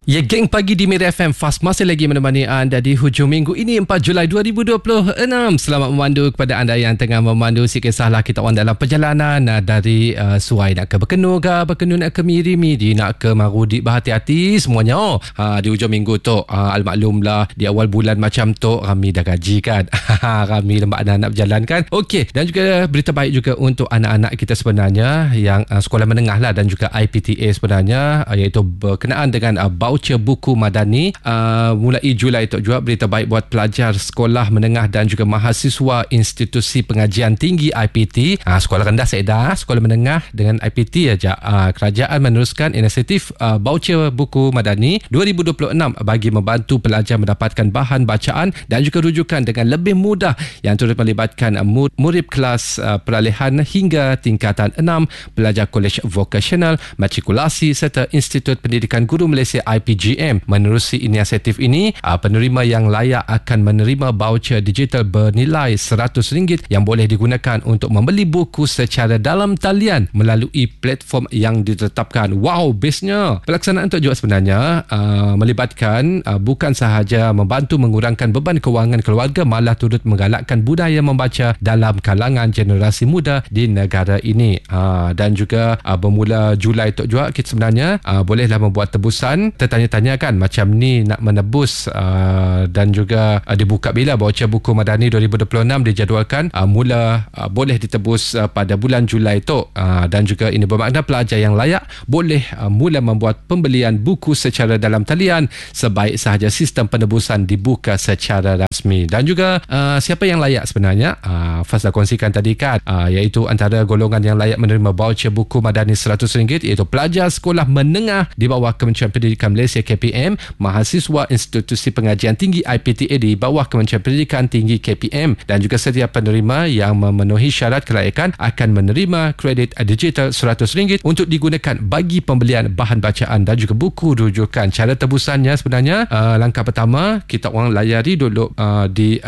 Ya, geng pagi di Mira FM Fast masih lagi menemani anda di hujung minggu ini 4 Julai 2026. Selamat memandu kepada anda yang tengah memandu. Si kisahlah kita orang dalam perjalanan dari Suai nak ke Berkenu ke, Berkenu nak ke Miri nak ke Marudi. Berhati-hati semuanya. Di hujung minggu tu almaklumlah di awal bulan macam tu Rami dah gaji kan. Rami lembat anak-anak berjalan kan. Okey, dan juga berita baik juga untuk anak-anak kita sebenarnya yang sekolah menengah lah dan juga IPTA sebenarnya, iaitu berkenaan dengan voucher buku madani mulai Julai tu juga. Berita baik buat pelajar sekolah menengah dan juga mahasiswa institusi pengajian tinggi IPT. Sekolah rendah saya dah, sekolah menengah dengan IPT aja. Kerajaan meneruskan inisiatif voucher buku madani 2026 bagi membantu pelajar mendapatkan bahan bacaan dan juga rujukan dengan lebih mudah, yang turut melibatkan murid kelas peralihan hingga tingkatan 6, pelajar kolej vokasional, matrikulasi serta Institut Pendidikan Guru Malaysia IPGM. Menerusi inisiatif ini, penerima yang layak akan menerima voucher digital bernilai RM100 yang boleh digunakan untuk membeli buku secara dalam talian melalui platform yang ditetapkan. Wow, bestnya. Pelaksanaan itu juga sebenarnya melibatkan bukan sahaja membantu mengurangkan beban kewangan keluarga, malah turut menggalakkan budaya membaca dalam kalangan generasi muda di negara ini. Dan juga bermula Julai itu juga kita sebenarnya bolehlah membuat tebusan. Tertanya-tanya kan macam ni nak menebus dan juga dibuka bila voucher buku madani 2026 dijadualkan mula boleh ditebus pada bulan Julai itu, dan juga ini bermakna pelajar yang layak boleh mula membuat pembelian buku secara dalam talian sebaik sahaja sistem penebusan dibuka secara rasmi. Dan juga siapa yang layak sebenarnya, Fas dah kongsikan tadi kan, iaitu antara golongan yang layak menerima voucher buku madani RM100 iaitu pelajar sekolah menengah di bawah Kementerian Pendidikan Malaysia KPM, mahasiswa institusi pengajian tinggi IPTA di bawah Kementerian Pendidikan Tinggi KPM, dan juga setiap penerima yang memenuhi syarat kelayakan akan menerima kredit digital RM100 untuk digunakan bagi pembelian bahan bacaan dan juga buku rujukan. Cara tebusannya sebenarnya, langkah pertama kita orang layari dulu di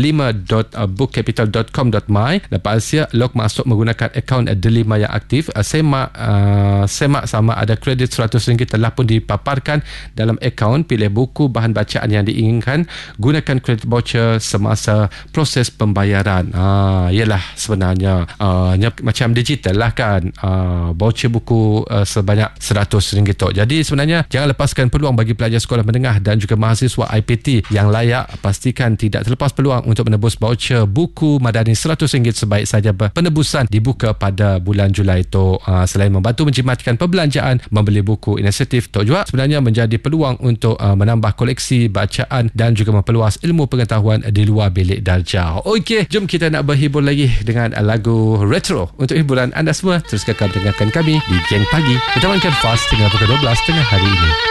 delima.bookcapital.com.my. Lepas dia log masuk menggunakan akaun Delima yang aktif. Semak sama ada kredit RM100 telah pun dipaparkan dalam akaun. Pilih buku bahan bacaan yang diinginkan, gunakan kredit voucher semasa proses pembayaran. Ialah sebenarnya macam digital lah kan, voucher buku sebanyak RM100 tu. Jadi sebenarnya jangan lepaskan peluang bagi pelajar sekolah menengah dan juga mahasiswa IPT yang layak. Pastikan tidak terlepas peluang untuk menebus voucher buku madani RM100 sebaik saja penebusan dibuka pada bulan Julai itu. Selain membantu menjimatkan perbelanjaan membeli buku, inisiatif itu juga sebenarnya menjadi peluang untuk menambah koleksi bacaan dan juga memperluas ilmu pengetahuan di luar bilik darjah. Okey, jom kita nak berhibur lagi dengan lagu retro untuk hiburan anda semua. Terus kekal dengarkan kami di Geng Pagi. Kita mainkan Fast tengah pukul 12 tengah hari ini.